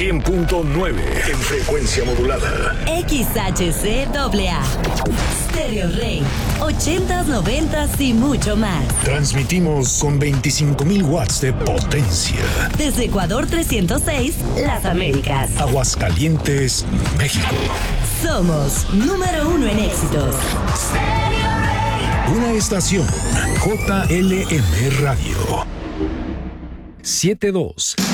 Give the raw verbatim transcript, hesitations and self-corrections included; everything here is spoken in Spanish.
cien punto nueve en frecuencia modulada. X H C A A. Stereo Rey. ochentas, noventas y mucho más. Transmitimos con veinticinco mil watts de potencia. Desde Ecuador trescientos seis, Las Américas. Aguascalientes, México. Somos número uno en éxitos. Una estación J L M Radio. siete dos.